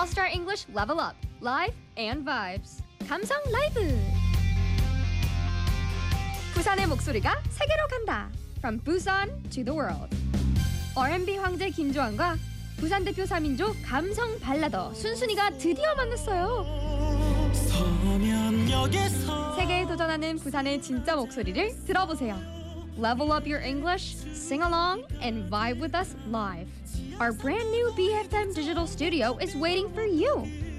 All-Star English Level Up, Live and Vibes. 감성 라이브. 부산의 목소리가 세계로 간다. From Busan to the world. R&B 황제 김조한과 부산 대표 3인조 감성 발라더 순순이가 드디어 만났어요. 세계에 도전하는 부산의 진짜 목소리를 들어보세요. Level up your English, sing along, and vibe with us live. Our brand new BFM digital studio is waiting for you.